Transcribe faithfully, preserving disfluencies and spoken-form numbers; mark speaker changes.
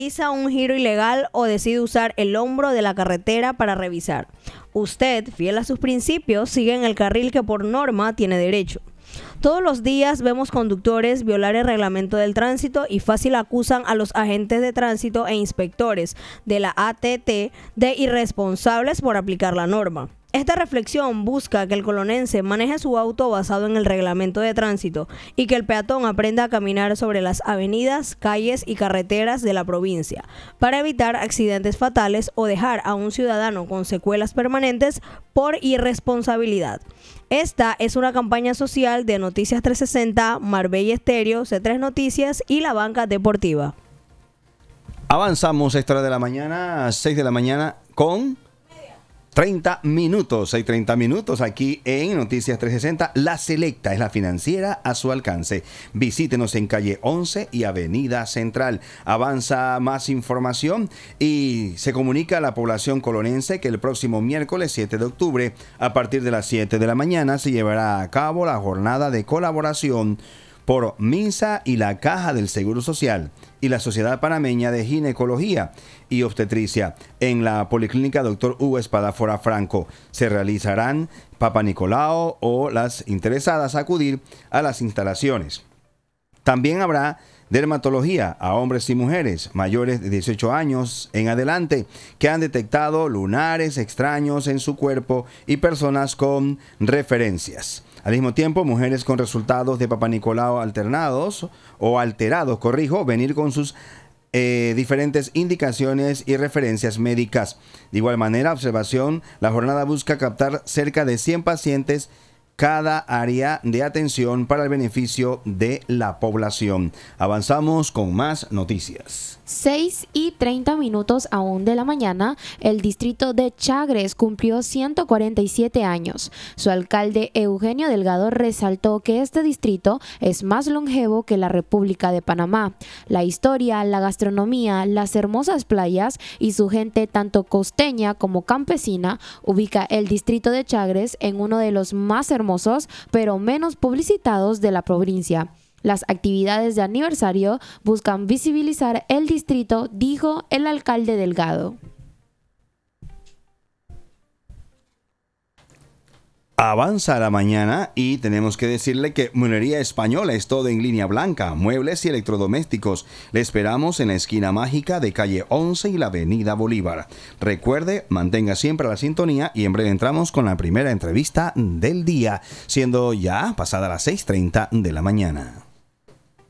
Speaker 1: Realiza un giro ilegal o decide usar el hombro de la carretera para revisar. Usted, fiel a sus principios, sigue en el carril que por norma tiene derecho. Todos los días vemos conductores violar el reglamento del tránsito y fácil acusan a los agentes de tránsito e inspectores de la A T T de irresponsables por aplicar la norma. Esta reflexión busca que el colonense maneje su auto basado en el reglamento de tránsito y que el peatón aprenda a caminar sobre las avenidas, calles y carreteras de la provincia para evitar accidentes fatales o dejar a un ciudadano con secuelas permanentes por irresponsabilidad. Esta es una campaña social de Noticias trescientos sesenta, Marbella Estéreo, C tres Noticias y La Banca Deportiva.
Speaker 2: Avanzamos, extra de la mañana, seis de la mañana con treinta minutos, seis treinta minutos aquí en Noticias trescientos sesenta. La Selecta es la financiera a su alcance. Visítenos en calle once y avenida Central. Avanza más información y se comunica a la población colonense que el próximo miércoles siete de octubre, a partir de las siete de la mañana, se llevará a cabo la jornada de colaboración por MINSA y la Caja del Seguro Social y la Sociedad Panameña de Ginecología y Obstetricia en la Policlínica Doctor Hugo Espadafora Franco. Se realizarán Papa Nicolau o las interesadas acudir a las instalaciones. También habrá dermatología a hombres y mujeres mayores de dieciocho años en adelante que han detectado lunares extraños en su cuerpo y personas con referencias. Al mismo tiempo, mujeres con resultados de Papa Nicolau alternados o alterados, corrijo, venir con sus eh, diferentes indicaciones y referencias médicas. De igual manera, observación, la jornada busca captar cerca de cien pacientes cada área de atención para el beneficio de la población. Avanzamos con más noticias.
Speaker 3: seis y treinta minutos aún de la mañana, el distrito de Chagres cumplió ciento cuarenta y siete años. Su alcalde Eugenio Delgado resaltó que este distrito es más longevo que la República de Panamá. La historia, la gastronomía, las hermosas playas y su gente tanto costeña como campesina ubica el distrito de Chagres en uno de los más hermosos pero menos publicitados de la provincia. Las actividades de aniversario buscan visibilizar el distrito, dijo el alcalde Delgado.
Speaker 2: Avanza la mañana y tenemos que decirle que Mueblería Española es todo en línea blanca, muebles y electrodomésticos. Le esperamos en la esquina mágica de calle once y la avenida Bolívar. Recuerde, mantenga siempre la sintonía y en breve entramos con la primera entrevista del día, siendo ya pasada las seis treinta de la mañana.